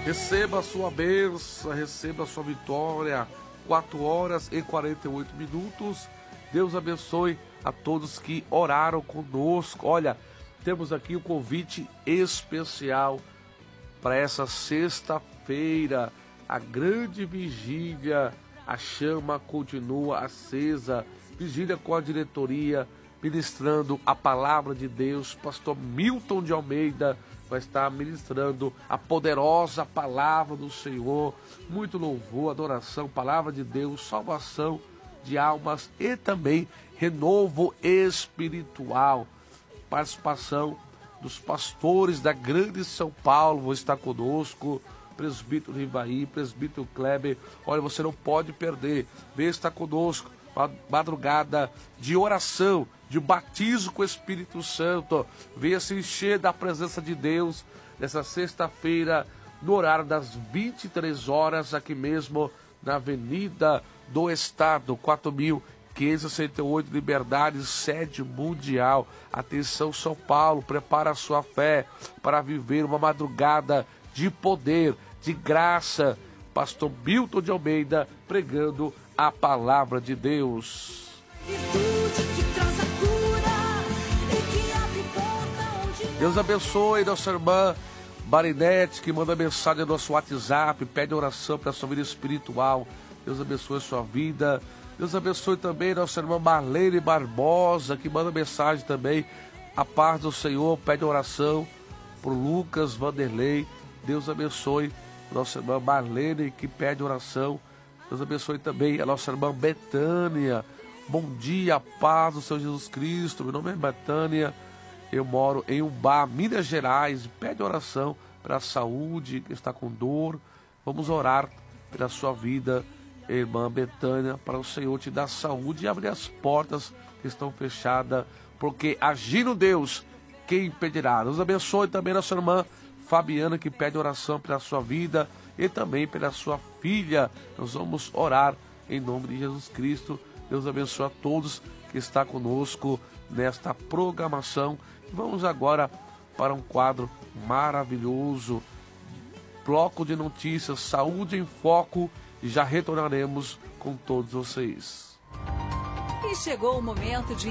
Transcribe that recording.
Receba a sua bênção, receba a sua vitória. 4h48. Deus abençoe a todos que oraram conosco. Olha, temos aqui um convite especial para essa sexta-feira, a grande vigília. A chama continua acesa. Vigília com a diretoria, ministrando a palavra de Deus. Pastor Milton de Almeida vai estar ministrando a poderosa palavra do Senhor. Muito louvor, adoração, palavra de Deus, salvação de almas e também renovo espiritual. Participação dos pastores da Grande São Paulo vão estar conosco. Presbítero Rivaí, presbítero Kleber. Olha, você não pode perder. Venha estar conosco. Madrugada de oração, de batismo com o Espírito Santo. Venha se encher da presença de Deus nessa sexta-feira, no horário das 23 horas, aqui mesmo na Avenida do Estado, 4.568, Liberdade, sede mundial. Atenção, São Paulo, prepara a sua fé para viver uma madrugada de poder, de graça. Pastor Milton de Almeida pregando a palavra de Deus. Deus abençoe nossa irmã Marinete, que manda mensagem no nosso WhatsApp, pede oração para a sua vida espiritual. Deus abençoe a sua vida. Deus abençoe também nossa irmã Marlene Barbosa, que manda mensagem também. A paz do Senhor, pede oração por Lucas Vanderlei. Deus abençoe nossa irmã Marlene, que pede oração. Deus abençoe também a nossa irmã Betânia. Bom dia, paz do Senhor Jesus Cristo. Meu nome é Betânia. Eu moro em Ubá, Minas Gerais. Pede oração para a saúde, que está com dor. Vamos orar pela sua vida, irmã Betânia, para o Senhor te dar saúde e abrir as portas que estão fechadas, porque agindo Deus, quem impedirá? Deus abençoe também a nossa irmã Fabiana, que pede oração pela sua vida e também pela sua filha. Nós vamos orar em nome de Jesus Cristo. Deus abençoe a todos que está conosco nesta programação. Vamos agora para um quadro maravilhoso, bloco de notícias, Saúde em Foco, e já retornaremos com todos vocês. E chegou o momento de